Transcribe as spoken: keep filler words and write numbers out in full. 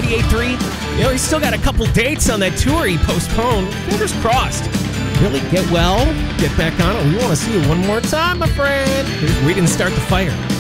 ninety-eight point three. You know, he's still got a couple dates on that tour he postponed. Fingers crossed. Really get well, get back on it. We want to see you one more time, my friend. We didn't start the fire.